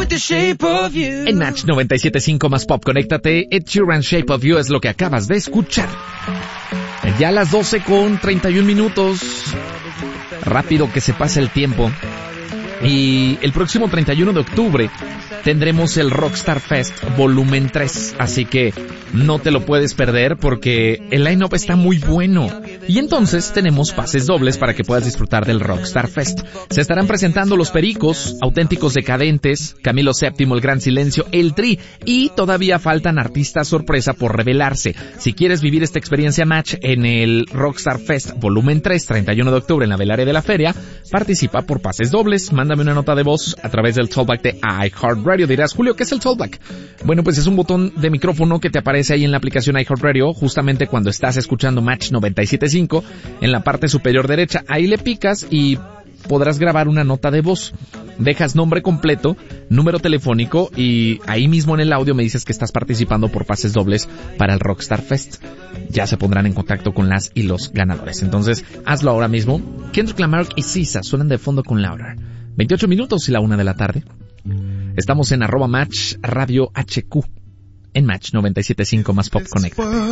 En Match 97.5 más pop, conéctate. Ed Sheeran, Shape of You es lo que acabas de escuchar. Ya a las 12:31. Rápido que se pasa el tiempo. Y el próximo 31 de octubre tendremos el Rockstar Fest Volumen 3, así que no te lo puedes perder porque el line-up está muy bueno. Y entonces tenemos pases dobles para que puedas disfrutar del Rockstar Fest. Se estarán presentando Los Pericos, Auténticos Decadentes, Camilo VII, El Gran Silencio, El Tri, y todavía faltan artistas sorpresa por revelarse. Si quieres vivir esta experiencia Match en el Rockstar Fest Volumen 3, 31 de octubre en la Velaria de la Feria, participa por pases dobles. Mándame una nota de voz a través del Talkback de iHeartRadio. Dirás, Julio, ¿qué es el Talkback? Bueno, pues es un botón de micrófono que te aparece ahí en la aplicación iHeartRadio, justamente cuando estás escuchando Match 97.5, en la parte superior derecha. Ahí le picas y podrás grabar una nota de voz. Dejas nombre completo, número telefónico y ahí mismo en el audio me dices que estás participando por pases dobles para el Rockstar Fest. Ya se pondrán en contacto con las y los ganadores. Entonces, hazlo ahora mismo. Kendrick Lamar y SZA suenan de fondo con Louder. 28 minutos y la 1 de la tarde. Estamos en @Match Radio HQ. En Match 97.5 más Pop Connect.